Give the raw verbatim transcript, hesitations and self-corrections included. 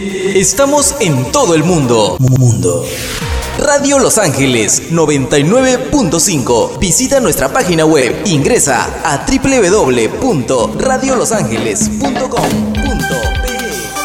Estamos en todo el mundo. Mundo. Radio Los Ángeles noventa y nueve punto cinco. Visita nuestra página web. Ingresa a doble u doble u doble u punto radio los ángeles punto com.